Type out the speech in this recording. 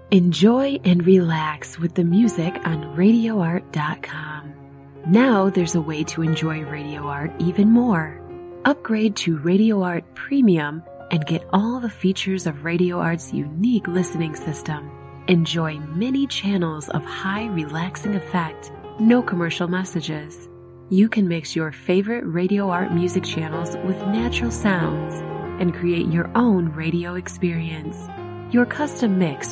Enjoy and relax with the music on RadioArt.com. Now there's a way to enjoy Radio Art even more. Upgrade to Radio Art Premium and get all the features of Radio Art's unique listening system. Enjoy many channels of high relaxing effect, no commercial messages. You can mix your favorite Radio Art music channels with natural sounds and create your own radio experience. Your custom mix